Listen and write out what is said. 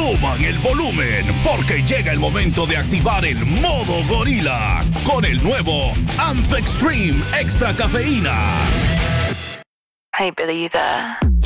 Suban el volumen porque llega el momento de activar el modo gorila con el nuevo Amp Extreme Extra Cafeína. Hey Billy, you there?